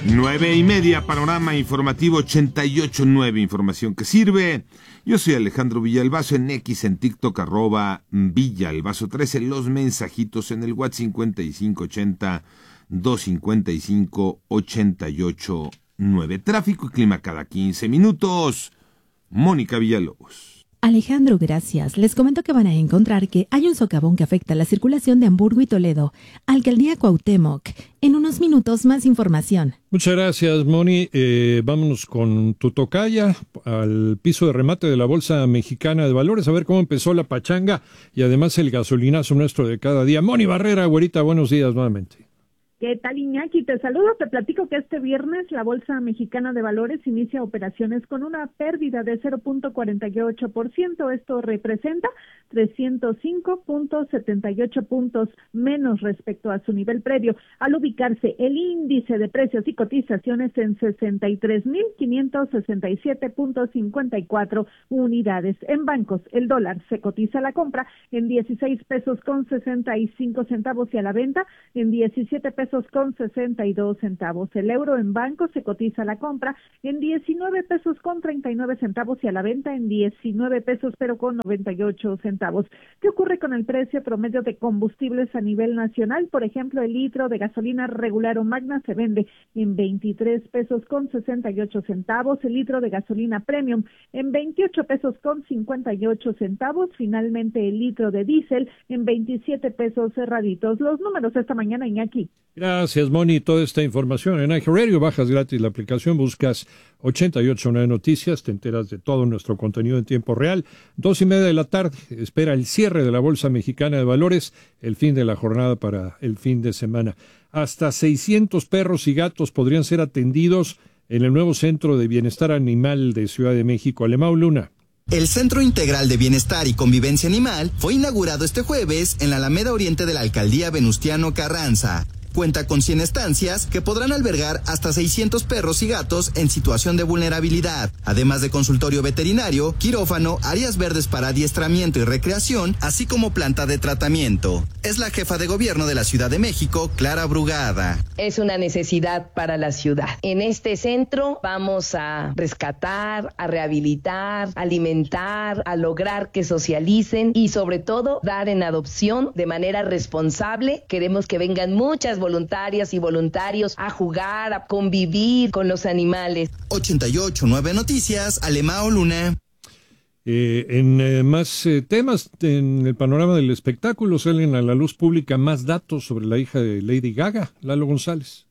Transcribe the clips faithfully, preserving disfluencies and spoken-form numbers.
Nueve y media, panorama informativo ochenta y ocho punto nueve, información que sirve. Yo soy Alejandro Villalbazo, en X, en TikTok, arroba Villalbazo trece, los mensajitos en el WhatsApp cincuenta y cinco ochenta, doscientos cincuenta y cinco, ochenta y ocho nueve. Tráfico y clima cada quince minutos. Mónica Villalobos. Alejandro, gracias. Les comento que van a encontrar que hay un socavón que afecta la circulación de Hamburgo y Toledo. Alcaldía Cuauhtémoc. En unos minutos, más información. Muchas gracias, Moni. Eh, vámonos con tu tocaya al piso de remate de la Bolsa Mexicana de Valores, a ver cómo empezó la pachanga y además el gasolinazo nuestro de cada día. Moni Barrera, güerita, buenos días nuevamente. ¿Qué tal, Iñaki? Te saludo, te platico que este viernes la Bolsa Mexicana de Valores inicia operaciones con una pérdida de cero punto cuarenta y ocho por ciento. Esto representa trescientos cinco punto setenta y ocho puntos menos respecto a su nivel previo, al ubicarse el índice de precios y cotizaciones en sesenta y tres mil quinientos sesenta y siete punto cincuenta y cuatro unidades. En bancos, el dólar se cotiza a la compra en dieciséis pesos con sesenta y cinco centavos y a la venta en diecisiete pesos con sesenta y dos centavos. El euro en banco se cotiza a la compra en diecinueve pesos con treinta y nueve centavos y a la venta en diecinueve pesos pero con noventa y ocho centavos. ¿Qué ocurre con el precio promedio de combustibles a nivel nacional? Por ejemplo, el litro de gasolina regular o magna se vende en veintitrés pesos con sesenta y ocho centavos, el litro de gasolina premium en veintiocho pesos con cincuenta y ocho centavos, finalmente el litro de diésel en veintisiete pesos cerraditos. Los números esta mañana, Iñaki. Gracias, Moni. Toda esta información en iHeartRadio. Bajas gratis la aplicación, buscas ochenta y ocho punto nueve Noticias, te enteras de todo nuestro contenido en tiempo real. Dos y media de la tarde, espera el cierre de la Bolsa Mexicana de Valores, el fin de la jornada para el fin de semana. Hasta seiscientos perros y gatos podrían ser atendidos en el nuevo Centro de Bienestar Animal de Ciudad de México. Alemão Luna. El Centro Integral de Bienestar y Convivencia Animal fue inaugurado este jueves en la Alameda Oriente de la Alcaldía Venustiano Carranza. Cuenta con cien estancias que podrán albergar hasta seiscientos perros y gatos en situación de vulnerabilidad, además de consultorio veterinario, quirófano, áreas verdes para adiestramiento y recreación, así como planta de tratamiento. Es la jefa de gobierno de la Ciudad de México, Clara Brugada. Es una necesidad para la ciudad. En este centro vamos a rescatar, a rehabilitar, alimentar, a lograr que socialicen y sobre todo dar en adopción de manera responsable. Queremos que vengan muchas voluntarias y voluntarios a jugar, a convivir con los animales. ochenta y ocho punto nueve Noticias, Alemão Luna. Eh, en eh, más eh, temas, en el panorama del espectáculo salen a la luz pública más datos sobre la hija de Lady Gaga, Lalo González.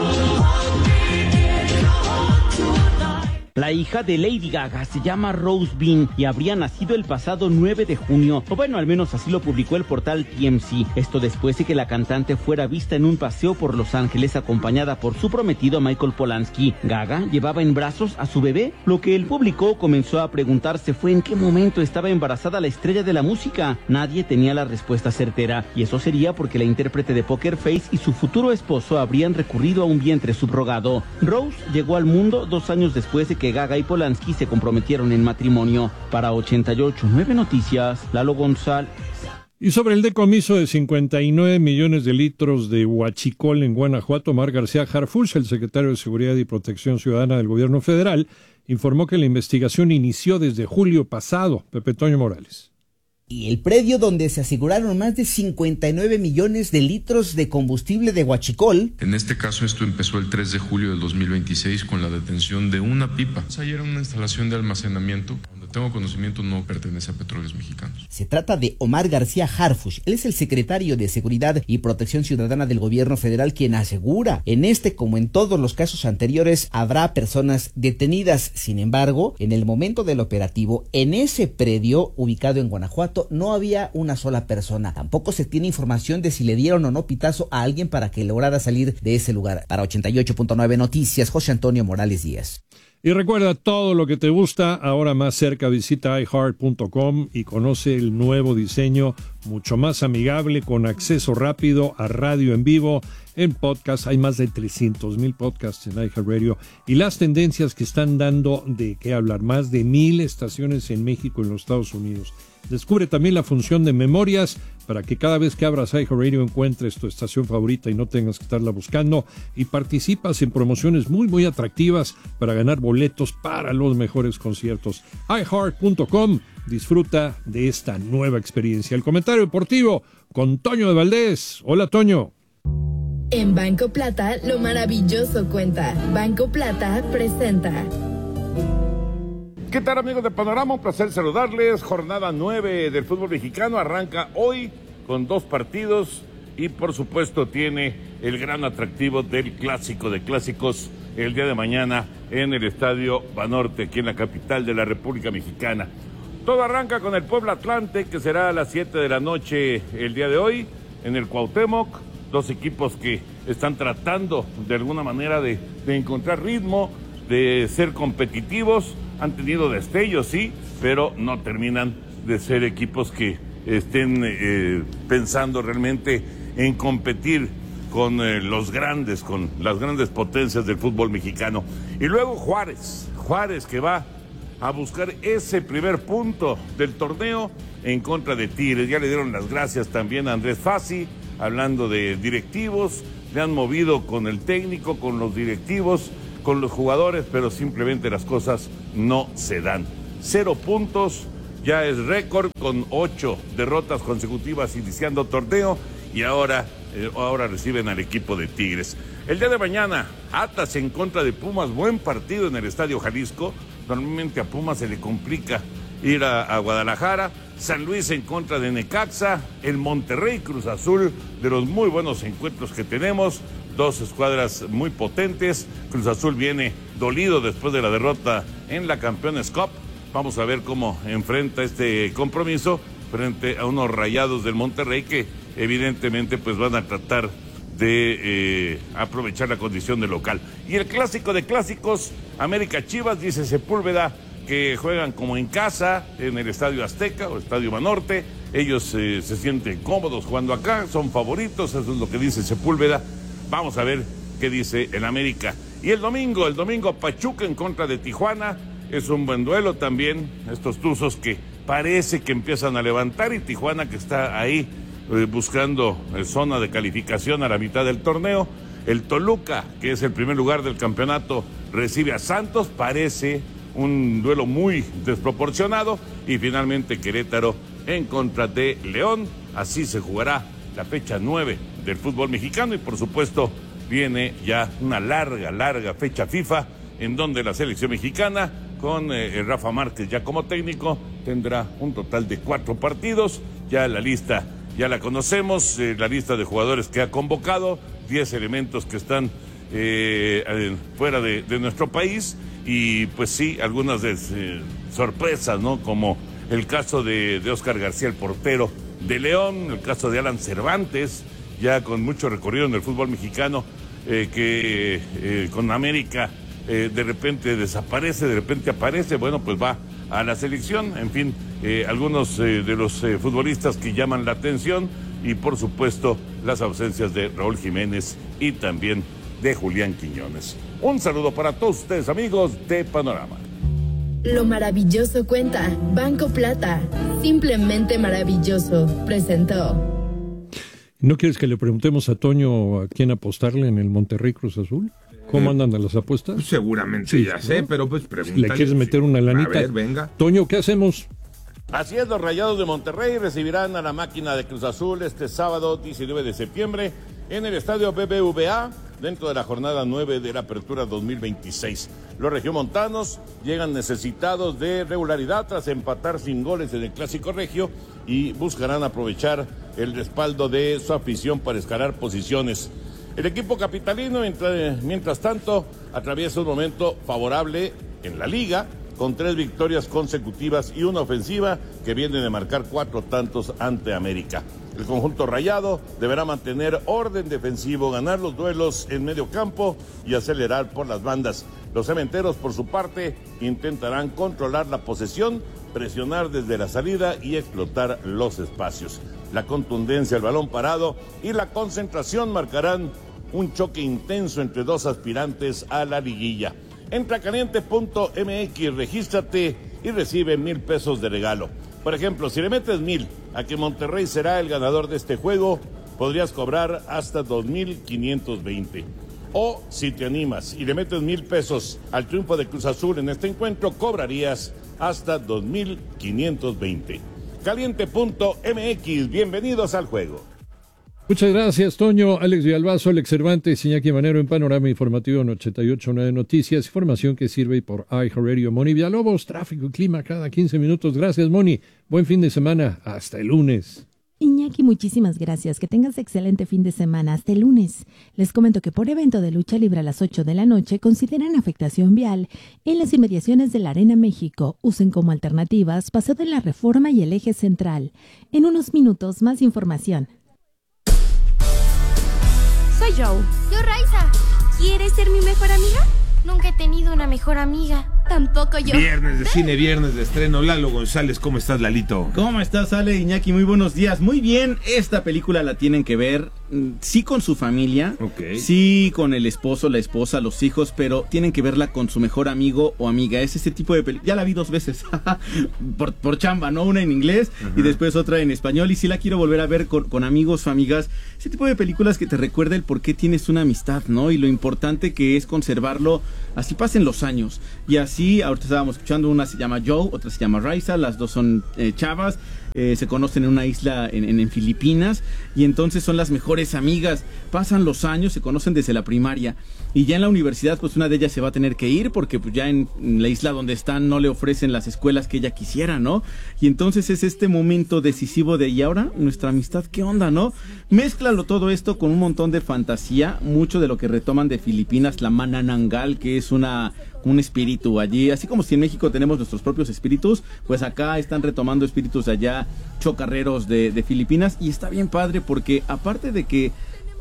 La hija de Lady Gaga se llama Rose Bean y habría nacido el pasado nueve de junio, o bueno, al menos así lo publicó el portal T M Z. Esto después de que la cantante fuera vista en un paseo por Los Ángeles acompañada por su prometido Michael Polanski. Gaga llevaba en brazos a su bebé. Lo que el público comenzó a preguntarse fue en qué momento estaba embarazada la estrella de la música. Nadie tenía la respuesta certera, y eso sería porque la intérprete de Poker Face y su futuro esposo habrían recurrido a un vientre subrogado. Rose llegó al mundo dos años después de que Gaga y Polanski se comprometieron en matrimonio. Para ochenta y ocho punto nueve Noticias, Lalo González. Y sobre el decomiso de cincuenta y nueve millones de litros de huachicol en Guanajuato, Omar García Harfuch, el secretario de Seguridad y Protección Ciudadana del Gobierno Federal, informó que la investigación inició desde julio pasado. Pepe Toño Morales. Y el predio donde se aseguraron más de cincuenta y nueve millones de litros de combustible de huachicol. En este caso, esto empezó el tres de julio del dos mil veintiséis con la detención de una pipa. Ayer era una instalación de almacenamiento. Donde tengo conocimiento, no pertenece a Petróleos Mexicanos. Se trata de Omar García Harfuch. Él es el secretario de Seguridad y Protección Ciudadana del Gobierno Federal, quien asegura, en este como en todos los casos anteriores, habrá personas detenidas. Sin embargo, en el momento del operativo, en ese predio ubicado en Guanajuato, no había una sola persona. Tampoco se tiene información de si le dieron o no pitazo a alguien para que lograra salir de ese lugar. Para ochenta y ocho punto nueve Noticias, José Antonio Morales Díaz. Y recuerda, todo lo que te gusta, ahora más cerca, visita i heart punto com y conoce el nuevo diseño, mucho más amigable, con acceso rápido a radio en vivo, en podcast. Hay más de trescientos mil podcasts en iHeartRadio y las tendencias que están dando de qué hablar. Más de mil estaciones en México y en los Estados Unidos. Descubre también la función de memorias para que cada vez que abras iHeartRadio encuentres tu estación favorita y no tengas que estarla buscando, y participas en promociones muy muy atractivas para ganar boletos para los mejores conciertos. i heart punto com, disfruta de esta nueva experiencia. El comentario deportivo con Toño de Valdés. Hola, Toño. En Banco Plata, lo maravilloso cuenta. Banco Plata presenta. ¿Qué tal, amigos de Panorama? Un placer saludarles. Jornada nueve del fútbol mexicano arranca hoy con dos partidos y por supuesto tiene el gran atractivo del clásico de clásicos el día de mañana en el Estadio Banorte, aquí en la capital de la República Mexicana. Todo arranca con el Puebla Atlante, que será a las siete de la noche el día de hoy en el Cuauhtémoc. Dos equipos que están tratando de alguna manera de, de encontrar ritmo, de ser competitivos. Han tenido destellos, sí, pero no terminan de ser equipos que estén eh, pensando realmente en competir con eh, los grandes, con las grandes potencias del fútbol mexicano. Y luego Juárez, Juárez que va a buscar ese primer punto del torneo en contra de Tigres. Ya le dieron las gracias también a Andrés Fassi, hablando de directivos, le han movido con el técnico, con los directivos, con los jugadores, pero simplemente las cosas no se dan. Cero puntos, ya es récord con ocho derrotas consecutivas iniciando torneo y ahora, eh, ahora reciben al equipo de Tigres. El día de mañana, Atlas en contra de Pumas, buen partido en el Estadio Jalisco. Normalmente a Pumas se le complica ir a, a Guadalajara. San Luis en contra de Necaxa, el Monterrey Cruz Azul, de los muy buenos encuentros que tenemos. Dos escuadras muy potentes. Cruz Azul viene dolido después de la derrota en la Campeones Cup. Vamos a ver cómo enfrenta este compromiso frente a unos Rayados del Monterrey que evidentemente pues van a tratar de eh, aprovechar la condición de local. Y el clásico de clásicos, América Chivas, dice Sepúlveda, que juegan como en casa en el Estadio Azteca o Estadio Banorte. Ellos eh, se sienten cómodos jugando acá, son favoritos, eso es lo que dice Sepúlveda. Vamos a ver qué dice el América. Y el domingo, el domingo Pachuca en contra de Tijuana. Es un buen duelo también. Estos tuzos que parece que empiezan a levantar y Tijuana que está ahí eh, buscando eh, zona de calificación a la mitad del torneo. El Toluca, que es el primer lugar del campeonato, recibe a Santos. Parece un duelo muy desproporcionado. Y finalmente Querétaro en contra de León. Así se jugará la fecha nueve del fútbol mexicano y por supuesto viene ya una larga, larga fecha FIFA en donde la selección mexicana con eh, Rafa Márquez ya como técnico tendrá un total de cuatro partidos. Ya la lista ya la conocemos, eh, la lista de jugadores que ha convocado, diez elementos que están eh, eh, fuera de, de nuestro país y pues sí, algunas de, eh, sorpresas, ¿no? Como el caso de, de Oscar García, el portero de León, el caso de Alan Cervantes, ya con mucho recorrido en el fútbol mexicano, eh, que eh, con América eh, de repente desaparece, de repente aparece, bueno, pues va a la selección, en fin, eh, algunos eh, de los eh, futbolistas que llaman la atención y por supuesto las ausencias de Raúl Jiménez y también de Julián Quiñones. Un saludo para todos ustedes, amigos de Panorama. Lo maravilloso cuenta. Banco Plata, simplemente maravilloso, presentó. ¿No quieres que le preguntemos a Toño a quién apostarle en el Monterrey Cruz Azul? ¿Cómo eh, andan las apuestas? Pues seguramente sí, ya ¿no? sé, pero pues pregúntale. ¿Le quieres meter una lanita? A ver, venga. Toño, ¿qué hacemos? Así es, los Rayados de Monterrey recibirán a la máquina de Cruz Azul este sábado diecinueve de septiembre en el estadio B B V A dentro de la jornada nueve de la Apertura dos mil veintiséis. Los regiomontanos llegan necesitados de regularidad tras empatar sin goles en el Clásico Regio y buscarán aprovechar el respaldo de su afición para escalar posiciones. El equipo capitalino, mientras tanto, atraviesa un momento favorable en la liga, con tres victorias consecutivas y una ofensiva que viene de marcar cuatro tantos ante América. El conjunto rayado deberá mantener orden defensivo, ganar los duelos en medio campo y acelerar por las bandas. Los cementeros, por su parte, intentarán controlar la posesión, presionar desde la salida y explotar los espacios. La contundencia, el balón parado y la concentración marcarán un choque intenso entre dos aspirantes a la liguilla. Entra a caliente punto m x, regístrate y recibe mil pesos de regalo. Por ejemplo, si le metes mil a que Monterrey será el ganador de este juego, podrías cobrar hasta dos mil quinientos veinte. O si te animas y le metes mil pesos al triunfo de Cruz Azul en este encuentro, cobrarías hasta dos mil quinientos veinte. Caliente punto M X, bienvenidos al juego. Muchas gracias, Toño. Alex Villalbazo, Alex Cervantes, Iñaki Manero en Panorama Informativo en ochenta y ocho punto nueve Noticias. Información que sirve por iHeartRadio. Moni Villalobos, tráfico y clima cada quince minutos. Gracias, Moni. Buen fin de semana. Hasta el lunes. Iñaki, muchísimas gracias. Que tengas excelente fin de semana. Hasta el lunes. Les comento que por evento de lucha libre a las ocho de la noche consideran afectación vial en las inmediaciones de la Arena México. Usen como alternativas Paseo de la Reforma y el Eje Central. En unos minutos, más información. Soy Joe. Yo, Raiza. ¿Quieres ser mi mejor amiga? Nunca he tenido una mejor amiga. Tampoco yo. Viernes de cine, viernes de estreno. Lalo González, ¿cómo estás, Lalito? ¿Cómo estás, Ale? Iñaki, muy buenos días. Muy bien, esta película la tienen que ver, sí con su familia, okay. Sí con el esposo, la esposa, los hijos, pero tienen que verla con su mejor amigo o amiga. Es este tipo de película, ya la vi dos veces, por, por chamba, ¿no? Una en inglés uh-huh. y después otra en español, y sí la quiero volver a ver con, con amigos o amigas. Ese tipo de películas que te recuerda el por qué tienes una amistad, ¿no? Y lo importante que es conservarlo, así pasen los años. Y así, ahorita estábamos escuchando, una se llama Joe, otra se llama Raiza, las dos son eh, chavas. Eh, se conocen en una isla en, en, en Filipinas, y entonces son las mejores amigas. Pasan los años, se conocen desde la primaria, y ya en la universidad pues una de ellas se va a tener que ir porque pues ya en, en la isla donde están no le ofrecen las escuelas que ella quisiera, ¿no? Y entonces es este momento decisivo de, ¿y ahora nuestra amistad qué onda, no? Mézclalo todo esto con un montón de fantasía, mucho de lo que retoman de Filipinas, la Manananggal, que es una un espíritu allí, así como si en México tenemos nuestros propios espíritus, pues acá están retomando espíritus allá, chocarreros de, de Filipinas, y está bien padre porque aparte de que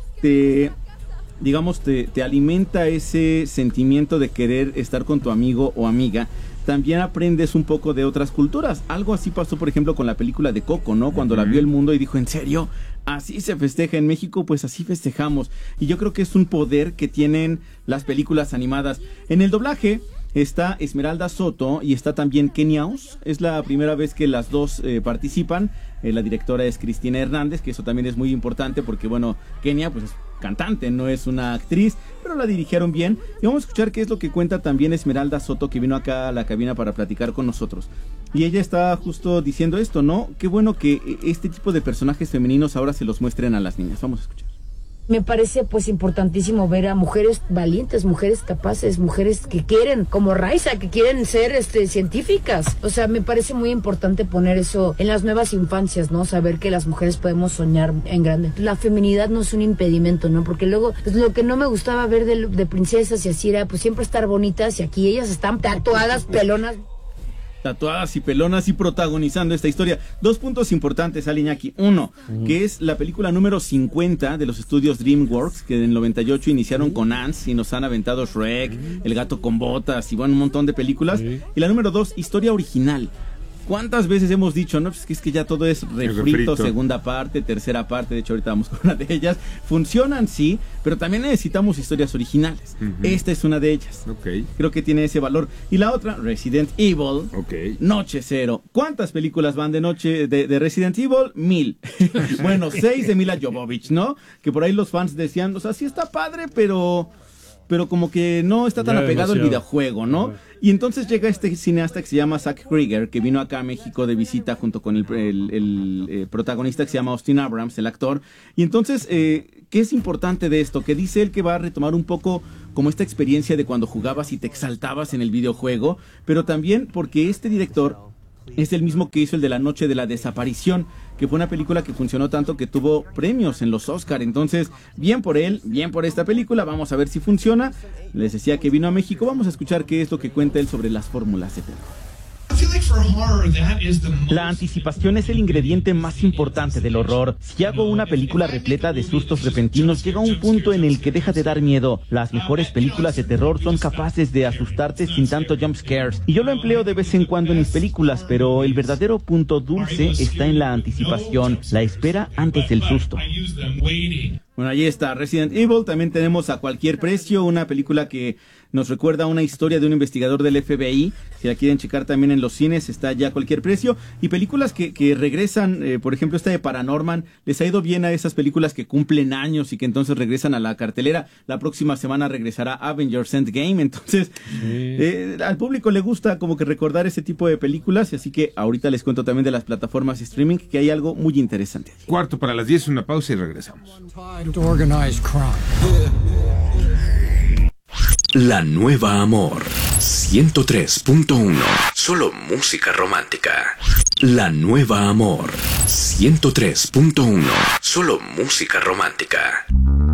te, digamos, te, te alimenta ese sentimiento de querer estar con tu amigo o amiga, también aprendes un poco de otras culturas. Algo así pasó, por ejemplo, con la película de Coco, ¿no? Cuando uh-huh. la vio el mundo y dijo, ¿en serio? Así se festeja en México, pues así festejamos. Y yo creo que es un poder que tienen las películas animadas. En el doblaje está Esmeralda Soto y está también Kenia Os. Es la primera vez que las dos eh, participan. Eh, la directora es Cristina Hernández, que eso también es muy importante porque, bueno, Kenia pues es cantante, no es una actriz, pero la dirigieron bien. Y vamos a escuchar qué es lo que cuenta también Esmeralda Soto, que vino acá a la cabina para platicar con nosotros. Y ella está justo diciendo esto, ¿no? Qué bueno que este tipo de personajes femeninos ahora se los muestren a las niñas. Vamos a escuchar. Me parece pues importantísimo ver a mujeres valientes, mujeres capaces, mujeres que quieren, como Raiza, que quieren ser este, científicas. O sea, me parece muy importante poner eso en las nuevas infancias, ¿no? Saber que las mujeres podemos soñar en grande. La feminidad no es un impedimento, ¿no? Porque luego, pues, lo que no me gustaba ver de, de princesas y así era, pues siempre estar bonitas, y aquí ellas están tatuadas, pelonas. Tatuadas y pelonas y protagonizando esta historia. Dos puntos importantes, al Iñaki. Uno, uh-huh. que es la película número cincuenta de los estudios DreamWorks, que en el noventa y ocho iniciaron uh-huh. con Ants y nos han aventado Shrek, uh-huh. El gato con botas y bueno, un montón de películas. Uh-huh. Y la número dos, historia original. ¿Cuántas veces hemos dicho, no? Pues que es que ya todo es refrito, refrito, segunda parte, tercera parte, de hecho ahorita vamos con una de ellas. Funcionan, sí, pero también necesitamos historias originales. Uh-huh. Esta es una de ellas. Okay. Creo que tiene ese valor. Y la otra, Resident Evil, okay. Noche Cero. ¿Cuántas películas van de noche de, de Resident Evil? Mil. Bueno, seis de Mila Jovovich, ¿no? Que por ahí los fans decían, o sea, sí está padre, pero... pero como que no está tan ya apegado al videojuego, ¿no? Uh-huh. Y entonces llega este cineasta que se llama Zach Krieger, que vino acá a México de visita junto con el, el, el eh, protagonista que se llama Austin Abrams, el actor. Y entonces, eh, ¿qué es importante de esto? Que dice él que va a retomar un poco como esta experiencia de cuando jugabas y te exaltabas en el videojuego, pero también porque este director es el mismo que hizo el de La Noche de la Desaparición, que fue una película que funcionó tanto que tuvo premios en los Oscar. Entonces, bien por él, bien por esta película, vamos a ver si funciona. Les decía que vino a México, vamos a escuchar qué es lo que cuenta él sobre las fórmulas de terror. La anticipación es el ingrediente más importante del horror. Si hago una película repleta de sustos repentinos, llega un punto en el que deja de dar miedo. Las mejores películas de terror son capaces de asustarte sin tanto jump scares. Y yo lo empleo de vez en cuando en mis películas, pero el verdadero punto dulce está en la anticipación, la espera antes del susto. Bueno, ahí está Resident Evil. También tenemos A Cualquier Precio, una película que nos recuerda una historia de un investigador del F B I. Si la quieren checar también en los cines, está ya A Cualquier Precio. Y películas que, que regresan, eh, por ejemplo, esta de Paranorman, les ha ido bien a esas películas que cumplen años y que entonces regresan a la cartelera. La próxima semana regresará Avengers Endgame. Entonces, sí. eh, al público le gusta como que recordar ese tipo de películas. Y así que ahorita les cuento también de las plataformas streaming, que hay algo muy interesante. Cuarto para las diez, una pausa y regresamos. La Nueva Amor ciento tres punto uno. Solo música romántica. La Nueva Amor ciento tres punto uno. Solo música romántica.